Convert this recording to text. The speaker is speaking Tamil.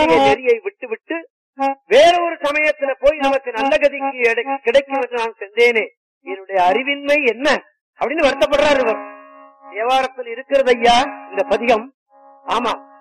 ஆன்மீக நெறியை விட்டு விட்டு வேற ஒரு சமயத்துல போய் நமக்கு நல்ல கதிக்கு கிடைக்கும் என்று நான் சென்றேனே, என்னுடைய அறிவின்மை என்ன அப்படின்னு வருத்தப்படுறாரு இவர். தேவாரத்தில் இருக்கிறது ஐயா இந்த பதிகம். ஆமா,